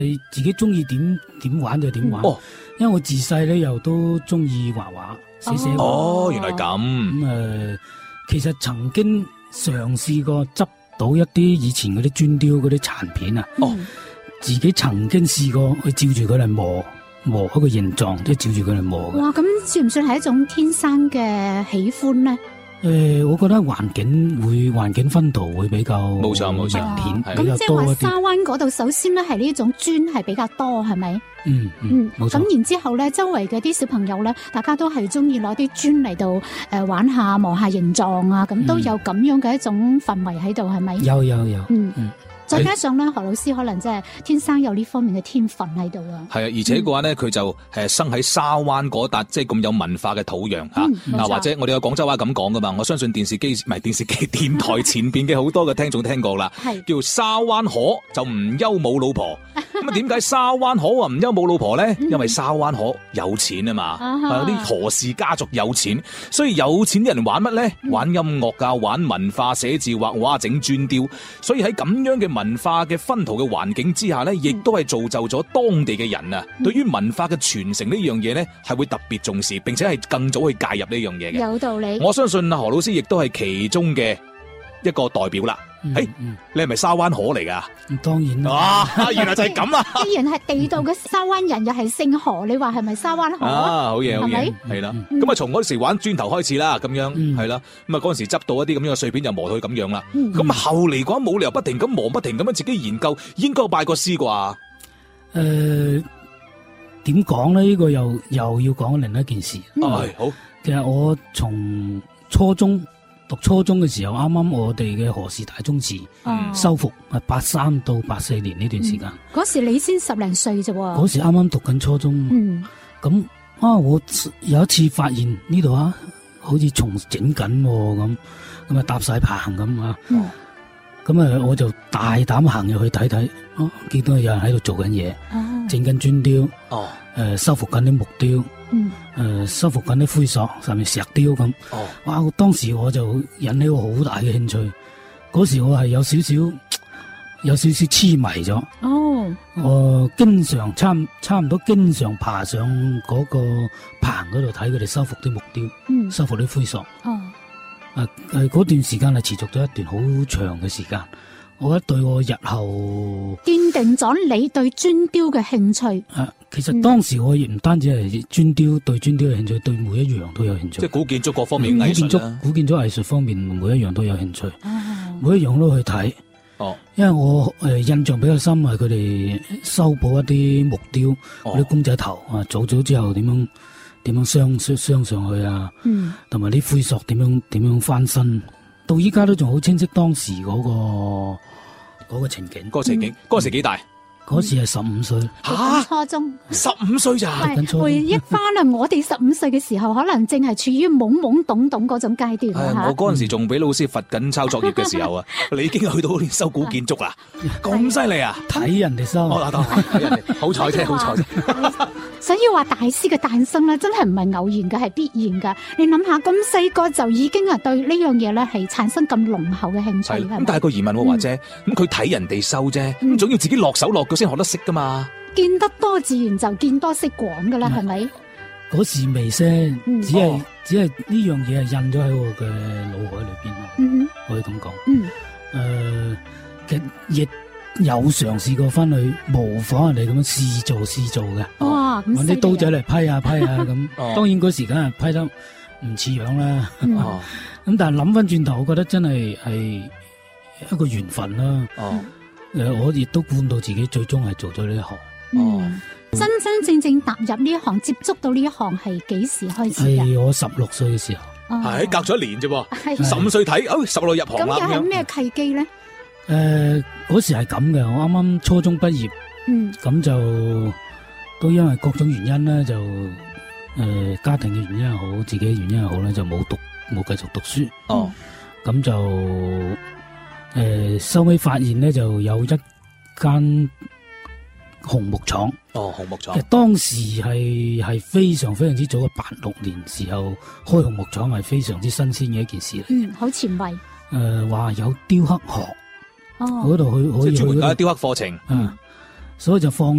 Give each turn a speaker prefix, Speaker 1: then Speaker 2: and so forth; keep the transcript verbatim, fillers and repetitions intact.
Speaker 1: 你自己中意點點玩就點玩。哦，因為我自細咧又都中意畫畫寫寫畫。
Speaker 2: 哦，原來咁。
Speaker 1: 咁誒、呃，其實曾經嘗試過執到一啲以前嗰啲磚雕嗰啲殘片啊。哦，自己曾經試過去照住佢嚟磨磨一個形狀，即係照住佢嚟磨。
Speaker 3: 哇，咁算唔算係一種天生嘅喜歡咧？
Speaker 1: 誒、呃，我覺得環境會環境熏陶會比較
Speaker 2: 冇錯冇錯
Speaker 1: 片
Speaker 3: 咁即係話沙灣嗰度，首先咧係呢種磚係比較多，係咪？
Speaker 1: 嗯嗯，冇錯。
Speaker 3: 咁然之後咧，周圍嘅啲小朋友咧，大家都係中意攞啲磚嚟到誒玩下磨下形狀啊，咁都有咁樣嘅一種氛圍喺度，係咪？
Speaker 1: 有有有。嗯嗯。
Speaker 3: 再加上咧，何老師可能真係天生有呢方面嘅天分喺度啊。
Speaker 2: 係啊，而且嘅話咧，佢、嗯、就誒生喺沙灣嗰笪即係咁有文化嘅土壤嚇。嗱、嗯啊，或者我哋有廣州話咁講噶嘛，我相信電視機唔係電視機，電台前邊嘅好多嘅聽眾聽過啦。係叫沙灣河就唔憂冇老婆。咁啊，點解沙灣河話唔憂冇老婆咧？因為沙灣河有錢啊嘛，係有啲何氏家族有錢，所以有錢啲人玩乜咧？玩音樂噶，玩文化、寫字、畫畫、整磚雕。所以喺咁樣嘅文化嘅熏陶嘅環境之下咧，亦都係造就咗當地嘅人啊，嗯、對於文化嘅傳承呢樣嘢咧，係會特別重視，並且係更早去介入呢樣嘢嘅。
Speaker 3: 有道理。我
Speaker 2: 相信何老師亦都係其中嘅一個代表啦。誒、嗯欸嗯，你係咪沙灣河嚟噶？
Speaker 1: 當然啦。
Speaker 2: 啊，原來就係咁啦。
Speaker 3: 既然係地道嘅沙灣人，又係姓何，你話係咪沙灣河
Speaker 2: 啊？好嘢，好嘢，係啦。咁啊，從嗰時玩磚頭開始啦，咁樣係啦。咁啊，嗰陣時執到一啲咁樣嘅碎片，就磨到佢咁樣啦。咁、嗯、後嚟講冇理由不停咁磨，不停咁樣自己研究，應該拜過師啩？誒、
Speaker 1: 呃，點講咧？呢、這個又又要講另一件事。係、嗯
Speaker 2: 哎、好。
Speaker 1: 其實我從初中。讀初中嘅時候，啱啱我哋嘅何氏大宗祠修復，係八三到八四年呢段時間。
Speaker 3: 嗰、嗯、時你先十零歲啫喎。
Speaker 1: 嗰時啱啱讀緊初中。嗯。咁啊，我有一次發現呢度啊，好似重整緊咁，咁啊搭晒棚咁啊。嗯。咁啊，我就大膽行入去睇睇，哦，見到有人喺度做緊嘢，整緊磚雕。哦。誒、呃，修復緊啲木雕。嗯，誒、呃，修復緊啲灰塑，上面石雕咁。哦，哇！當時我就引起我好大嘅興趣。嗰時我係有少少，有少少痴迷咗。哦，我經常差差唔多經常爬上嗰個棚嗰度睇佢哋修復啲木雕，嗯，修復啲灰塑。哦，誒誒，嗰段時間係持續咗一段好長嘅時間。我覺得對我日後
Speaker 3: 奠定咗你對磚雕嘅興趣。
Speaker 1: 啊，其實當時我亦唔單止係磚雕，對磚雕嘅興趣，對每一樣都有興趣。
Speaker 2: 即係古建築各方面藝術啦。
Speaker 1: 古建築藝術方面每一樣都有興趣，哦、每一樣都去睇。哦，因為我誒、呃、印象比較深係佢哋修補一啲木雕，嗰、哦、啲公仔頭啊，做咗之後點樣點樣鑲鑲上去啊，嗯，同埋啲灰塑點樣點樣翻身，到依家都仲好清晰當時嗰、那個。嗰、那個情景，
Speaker 2: 嗰、那個情景，嗰、嗯、時幾大？
Speaker 1: 嗰、嗯、時係十五歲，
Speaker 3: 吓，初中，
Speaker 2: 十五歲咋？
Speaker 3: 回憶翻啊，我哋十五歲嘅時候，可能正係處於懵懵懂懂嗰種階段啊！
Speaker 2: 我嗰陣時仲俾老師罰緊抄作業嘅時候啊，你已經去到修古建築啦，咁犀利啊！
Speaker 1: 睇人哋修，
Speaker 2: 睇人哋，好彩啫，好彩啫。
Speaker 3: 所以話大師嘅誕生咧，真係唔係偶然嘅，係必然噶。你諗下，咁細個就已經係對呢樣嘢咧，係產生咁濃厚嘅興趣。
Speaker 2: 咁但係個疑問話啫，咁佢睇人哋修啫，咁、嗯、總要自己落手落腳先學得識噶嘛。見
Speaker 3: 得多自然就見多識廣噶啦，係咪？
Speaker 1: 嗰時未識，只係、哦、只係呢樣嘢係印咗喺我嘅腦海裏邊咯。嗯，可以咁講。嗯，誒、呃，其實亦有嘗試過翻去模仿人哋咁樣試做試做嘅。哇，搵啲刀仔嚟批下批下咁。當然嗰時梗係批得唔似樣啦。咁、哦、但係諗翻轉頭，我覺得真係係一個緣分啦。哦，誒，我亦都估到自己最終係做咗呢一行。
Speaker 3: 哦，真真正正踏入呢一行，接觸到呢一行係幾時開始啊？
Speaker 1: 係我十六歲嘅時候，
Speaker 2: 係、哦、隔咗一年啫噃，十五歲睇，哦，十六入行啦。咁
Speaker 3: 又係咩契機咧？
Speaker 1: 誒、呃，嗰時係咁嘅，我啱啱初中畢業，嗯，咁就都因為各種原因咧，就誒、呃、家庭嘅原因又好，自己嘅原因又好咧，就冇讀冇繼續讀書。哦，咁、嗯、就誒收尾發現咧，就有一間紅木廠。
Speaker 2: 哦，紅木廠。
Speaker 1: 其實當時係係非常非常之早嘅八六年時候開紅木廠，係非常之新鮮嘅一件事嚟。
Speaker 3: 嗯，好前衛。誒、
Speaker 1: 呃，話有雕刻學，嗰、哦、度去可以去
Speaker 2: 專門搞雕刻課程。
Speaker 1: 嗯，所以就放。